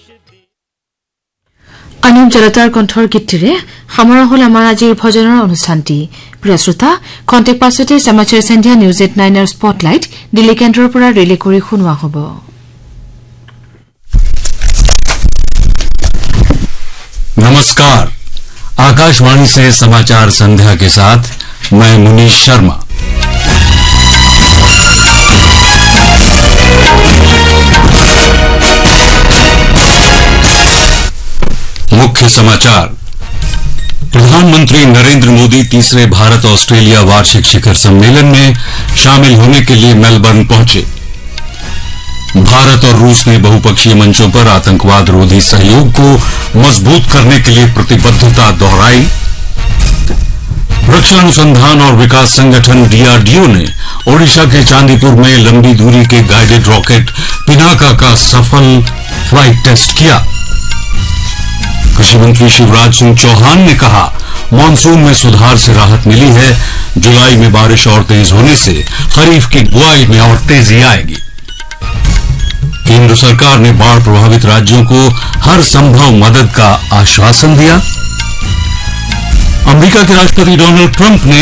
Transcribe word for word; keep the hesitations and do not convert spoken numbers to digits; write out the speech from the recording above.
अनुप जलतार कण्ठर गीतটিৰে সামৰা হল আমাৰ আজিৰ ভজনৰ অনুষ্ঠানটি। প্ৰিয় শ্ৰোতা, খন্তেক পাছতে সমাচাৰ সন্ধ্যা নিউজ এইট নাইনৰ স্পটলাইট দিল্লী কেন্দ্ৰৰ পৰা ৰিলে কৰি শুনোৱা হ'ব। नमस्कार, आकाशवाणी से समाचार संध्या के साथ मैं मुनीश शर्मा। मुख्य समाचार। प्रधानमंत्री नरेंद्र मोदी तीसरे भारत ऑस्ट्रेलिया वार्षिक शिखर सम्मेलन में शामिल होने के लिए मेलबर्न पहुंचे। भारत और रूस ने बहुपक्षीय मंचों पर आतंकवाद रोधी सहयोग को मजबूत करने के लिए प्रतिबद्धता दोहराई। रक्षा अनुसंधान और विकास संगठन डीआरडीओ ने ओडिशा के चांदीपुर में लंबी दूरी के गाइडेड रॉकेट पिनाका का सफल फ्लाइट टेस्ट किया। कृषि मंत्री शिवराज सिंह चौहान ने कहा, मानसून में सुधार से राहत मिली है। जुलाई में बारिश और तेज होने से खरीफ की बुआई में और तेजी आएगी। केंद्र सरकार ने बाढ़ प्रभावित राज्यों को हर संभव मदद का आश्वासन दिया। अमेरिका के राष्ट्रपति डोनाल्ड ट्रंप ने